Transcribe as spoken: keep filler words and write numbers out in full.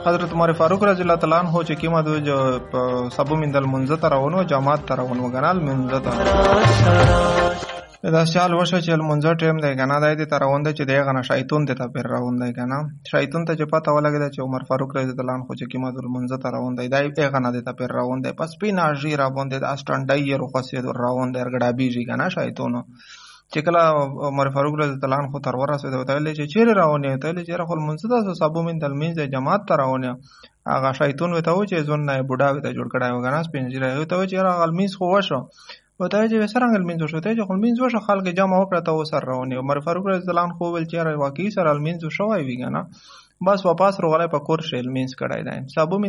حضرت عمر فاروق رضی الله تعالی عنہ چې کیما دوی سبو من دل منځ ته راونو جماعت ته راونو غنال منځ ته دا شال وشه چې منځ ټیم دی کنه دای دې تراوند چې دی غنه شیطان دې ته پر راوند دی کنه شیطان ته چې پته ولګی چې عمر فاروق رضی الله عنه چې کیما دل منځ ته راوند دی دای غنه دې ته پر راوند دی پس پینا ژی را باندې د اسټنډای رو خاصه راوند دی ګډا بیږي کنه شیطان چې کله عمر فاروق رضی الله عنه تر ورسېد ته ویل چې چیرې راونی ته ویل چې خپل منځ ته سبو من دل منځ جماعت ته راونی هغه شیطان وته و چې ځون نه بوډا وته جوړ کړای و غناس پنځه وته و چې هغه المیز خو وشو وته چې سرنګ المیز شو ته چې المیز وشو خلک جمع وکړه ته وسر راونی عمر فاروق رضی الله عنه خو ول چې واقعي سره المیز شوی وی کنه بس واپس روغله په کور شل مینس کړای دی سبو